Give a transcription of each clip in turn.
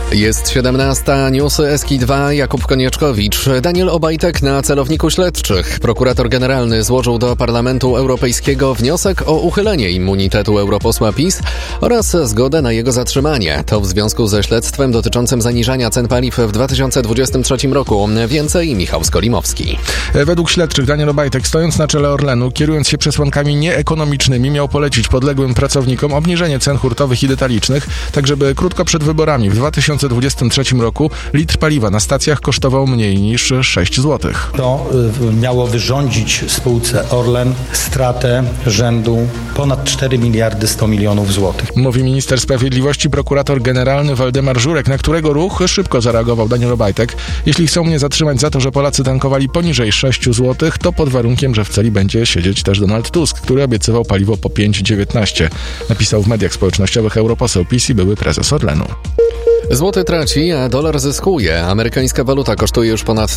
Jest 17, newsy SK2, Jakub Konieczkowicz. Daniel Obajtek na celowniku śledczych. Prokurator generalny złożył do Parlamentu Europejskiego wniosek o uchylenie immunitetu europosła PiS oraz zgodę na jego zatrzymanie. To w związku ze śledztwem dotyczącym zaniżania cen paliw w 2023 roku. Więcej Michał Skolimowski. Według śledczych Daniel Obajtek, stojąc na czele Orlenu, kierując się przesłankami nieekonomicznymi, miał polecić podległym pracownikom obniżenie cen hurtowych i detalicznych, tak żeby krótko przed wyborami w 2023 roku litr paliwa na stacjach kosztował mniej niż 6 zł. To miało wyrządzić spółce Orlen stratę rzędu ponad 4 miliardy 100 milionów złotych. Mówi minister sprawiedliwości, prokurator generalny Waldemar Żurek, na którego ruch szybko zareagował Daniel Obajtek. Jeśli chcą mnie zatrzymać za to, że Polacy tankowali poniżej 6 zł, to pod warunkiem, że w celi będzie siedzieć też Donald Tusk, który obiecywał paliwo po 5,19. Napisał w mediach społecznościowych europoseł PiS i były prezes Orlenu. Złoty traci, a dolar zyskuje. Amerykańska waluta kosztuje już ponad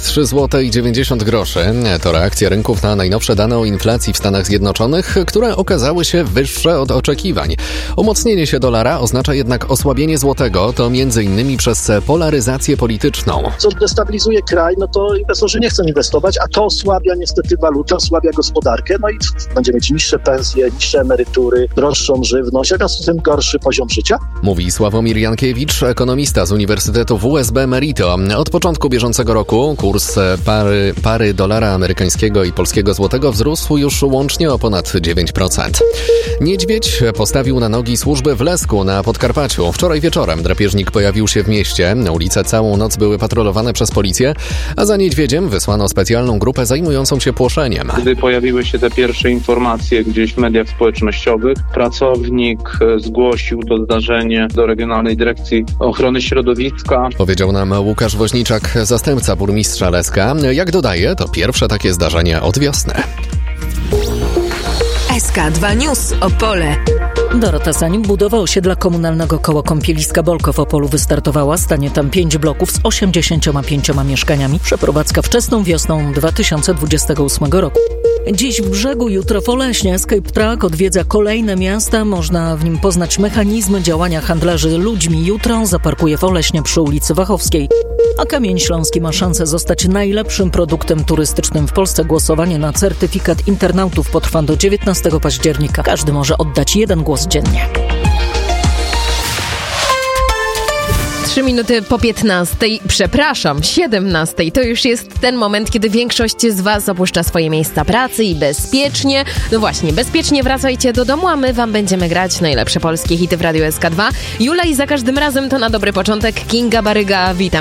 3,90 zł. To reakcja rynków na najnowsze dane o inflacji w Stanach Zjednoczonych, które okazały się wyższe od oczekiwań. Umocnienie się dolara oznacza jednak osłabienie złotego, to m.in. przez polaryzację polityczną. Co destabilizuje kraj, no to inwestorzy nie chcą inwestować, a to osłabia niestety walutę, osłabia gospodarkę, no i będziemy mieć niższe pensje, niższe emerytury, droższą żywność, a z tym gorszy poziom życia. Mówi Sławomir Jankiewicz, ekonomista z Uniwersytetu WSB Merito. Od początku bieżącego roku kurs pary dolara amerykańskiego i polskiego złotego wzrósł już łącznie o ponad 9%. Niedźwiedź postawił na nogi służby w Lesku na Podkarpaciu. Wczoraj wieczorem drapieżnik pojawił się w mieście. Ulice całą noc były patrolowane przez policję, a za niedźwiedziem wysłano specjalną grupę zajmującą się płoszeniem. Gdy pojawiły się te pierwsze informacje gdzieś w mediach społecznościowych, pracownik zgłosił to zdarzenie do Regionalnej Dyrekcji Ochrony Środowiska. Powiedział nam Łukasz Woźniczak, zastępca burmistrza Leska. Jak dodaje, to pierwsze takie zdarzenie od wiosny. SK2 News Opole. Dorota Sań, budowa osiedla komunalnego koło kąpieliska Bolko w Opolu wystartowała. Stanie tam 5 bloków z 85 mieszkaniami. Przeprowadzka wczesną wiosną 2028 roku. Dziś w Brzegu, jutro w Oleśnie. Escape Truck odwiedza kolejne miasta. Można w nim poznać mechanizmy działania handlarzy ludźmi. Jutro zaparkuje w Oleśnie przy ulicy Wachowskiej. A Kamień Śląski ma szansę zostać najlepszym produktem turystycznym w Polsce. Głosowanie na certyfikat internautów potrwa do 19 października. Każdy może oddać 1 głos dziennie. 3 minuty po 17. To już jest ten moment, kiedy większość z Was opuszcza swoje miejsca pracy i bezpiecznie, bezpiecznie wracajcie do domu, a my Wam będziemy grać najlepsze polskie hity w Radiu SK2. Jula i za każdym razem to na dobry początek Kinga Baryga. Witam